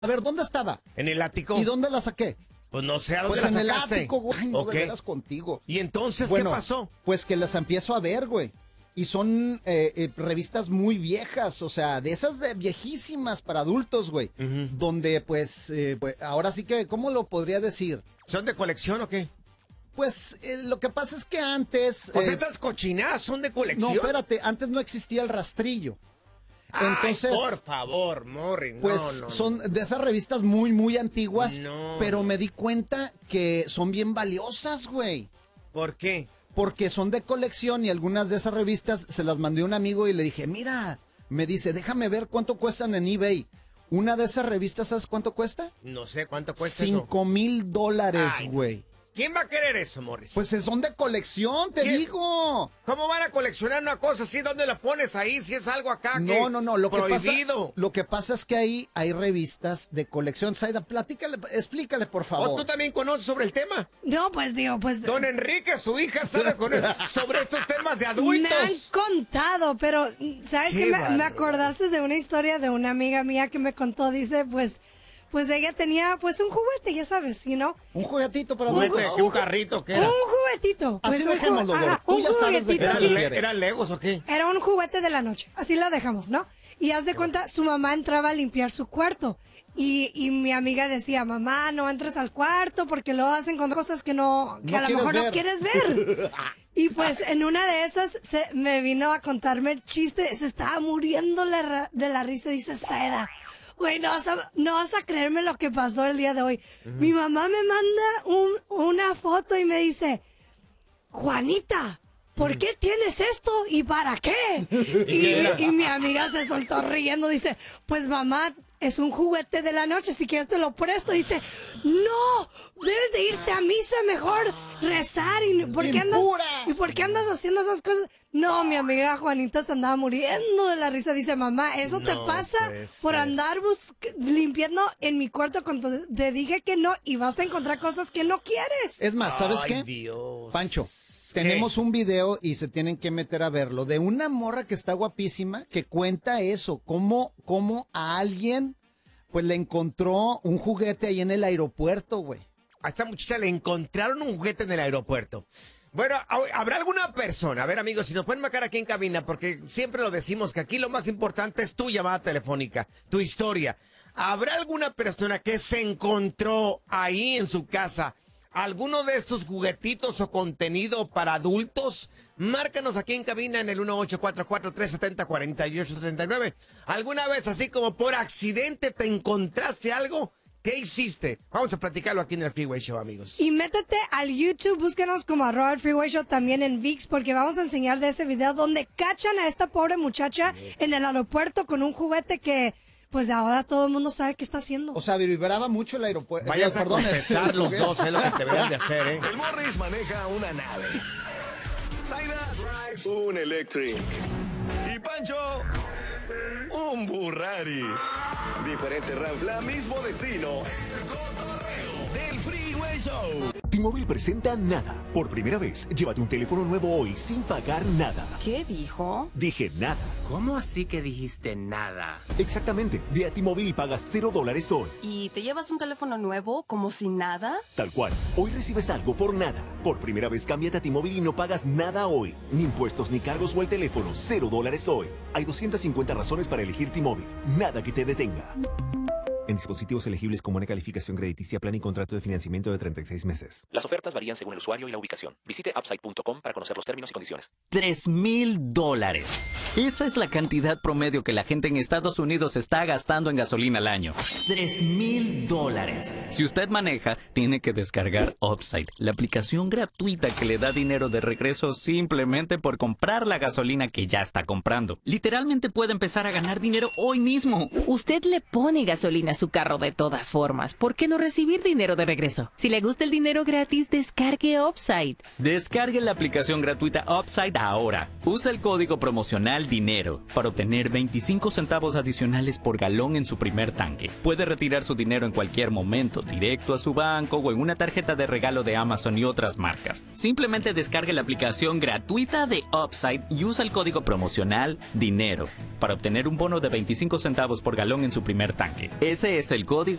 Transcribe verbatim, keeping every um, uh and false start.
A ver, ¿dónde estaba? En el ático. ¿Y dónde la saqué? Pues no sé a dónde pues la en sacaste. el ático, güey. No, okay. de veras contigo. ¿Y entonces bueno, qué pasó? Pues que las empiezo a ver, güey. Y son eh, eh, revistas muy viejas, o sea, de esas de viejísimas para adultos, güey. Uh-huh. Donde, pues, eh, pues, ahora sí que, ¿cómo lo podría decir? ¿Son de colección o qué? Pues, eh, lo que pasa es que antes... Pues eh, estas cochinadas son de colección. No, espérate, antes no existía el rastrillo. Entonces, ay, por favor, Morri, no, pues no, no, son no. de esas revistas muy, muy antiguas, no. pero me di cuenta que son bien valiosas, güey. ¿Por qué? Porque son de colección y algunas de esas revistas se las mandé a un amigo y le dije, mira, me dice, déjame ver cuánto cuestan en eBay. Una de esas revistas, ¿sabes cuánto cuesta? No sé, ¿cuánto cuesta Cinco mil dólares, güey. ¿Quién va a querer eso, Morris? Pues son de colección, te ¿Quién? digo. ¿Cómo van a coleccionar una cosa así? ¿Dónde la pones ahí? Si es algo acá que No, no, no. Lo prohibido. Que pasa, lo que pasa es que ahí hay revistas de colección. Saida, platícale, explícale, por favor. ¿O tú también conoces sobre el tema? No, pues digo, pues... Don Enrique, su hija, sabe con él sobre estos temas de adultos. Me han contado, pero ¿sabes qué? qué me, me acordaste de una historia de una amiga mía que me contó, dice, pues... Pues ella tenía, pues, un juguete, ya sabes, ¿you know? Un juguetito para ¿Juguete? ¿Un, un carrito? ¿Qué era? Un juguetito. Pues así dejémoslo, güey. Tú un ya sabes de qué se refiere. ¿Eran Legos o qué? Era un juguete de la noche. Así la dejamos, ¿no? Y haz de cuenta, su mamá entraba a limpiar su cuarto. Y, y mi amiga decía, mamá, no entres al cuarto porque luego hacen con cosas que no, que no a lo mejor ver. no quieres ver. Y pues en una de esas se, me vino a contarme el chiste. Se estaba muriendo la, de la risa, dice Saida. Güey, no, vas a, no vas a creerme lo que pasó el día de hoy. Uh-huh. Mi mamá me manda un, una foto y me dice, Juanita, ¿por qué tienes esto y para qué? Y, y, y mi amiga se soltó riendo, dice, pues mamá, es un juguete de la noche, si quieres te lo presto. Dice, no, debes de irte a misa mejor, rezar. ¿Y por qué andas, ¿y por qué andas haciendo esas cosas? No, mi amiga Juanita se andaba muriendo de la risa. Dice, mamá, eso no te pasa por andar bus- limpiando en mi cuarto cuando te dije que no y vas a encontrar cosas que no quieres. Es más, ¿sabes Ay, qué? Dios. Pancho, tenemos un video y se tienen que meter a verlo de una morra que está guapísima que cuenta eso, cómo, cómo a alguien pues le encontró un juguete ahí en el aeropuerto, güey. A esta muchacha le encontraron un juguete en el aeropuerto. Bueno, ¿habrá alguna persona? A ver, amigos, si nos pueden marcar aquí en cabina, porque siempre lo decimos que aquí lo más importante es tu llamada telefónica, tu historia. ¿Habrá alguna persona que se encontró ahí en su casa alguno de estos juguetitos o contenido para adultos? Márcanos aquí en cabina en el uno ocho cuatro cuatro, tres siete cero, cuatro ocho tres nueve. ¿Alguna vez así como por accidente te encontraste algo? ¿Qué hiciste? Vamos a platicarlo aquí en el Freeway Show, amigos. Y métete al YouTube, búsquenos como arroba el Freeway Show también en VIX, porque vamos a enseñar de ese video donde cachan a esta pobre muchacha en el aeropuerto con un juguete que, pues ahora todo el mundo sabe qué está haciendo. O sea, vibraba mucho el aeropuerto. Vayan a confesar los dos, es lo que deberían de hacer, ¿eh? El Morris maneja una nave. Saida drive un Electric. Y Pancho, un Burrari. Diferente ranfla, mismo destino. El cotorreo del Freeway Show. T-Mobile presenta Nada. Por primera vez, llévate un teléfono nuevo hoy sin pagar nada. ¿Qué dijo? Dije nada. ¿Cómo así que dijiste nada? Exactamente. Ve a T-Mobile y pagas cero dólares hoy. ¿Y te llevas un teléfono nuevo como si nada? Tal cual. Hoy recibes algo por nada. Por primera vez, cámbiate a T-Mobile y no pagas nada hoy. Ni impuestos, ni cargos o el teléfono. Cero dólares hoy. Hay doscientas cincuenta razones para elegir T-Mobile. Nada que te detenga. En dispositivos elegibles con buena calificación crediticia, plan y contrato de financiamiento de treinta y seis meses. Las ofertas varían según el usuario y la ubicación. Visite upside punto com para conocer los términos y condiciones. Tres mil dólares. Esa es la cantidad promedio que la gente en Estados Unidos está gastando en gasolina al año. Tres mil dólares. Si usted maneja, tiene que descargar Upside, la aplicación gratuita que le da dinero de regreso simplemente por comprar la gasolina que ya está comprando. Literalmente puede empezar a ganar dinero hoy mismo. Usted le pone gasolina a su carro de todas formas. ¿Por qué no recibir dinero de regreso? Si le gusta el dinero gratis, descargue Upside. Descargue la aplicación gratuita Upside ahora. Usa el código promocional DINERO para obtener veinticinco centavos adicionales por galón en su primer tanque. Puede retirar su dinero en cualquier momento, directo a su banco o en una tarjeta de regalo de Amazon y otras marcas. Simplemente descargue la aplicación gratuita de Upside y usa el código promocional DINERO para obtener un bono de veinticinco centavos por galón en su primer tanque. Es Ese es el código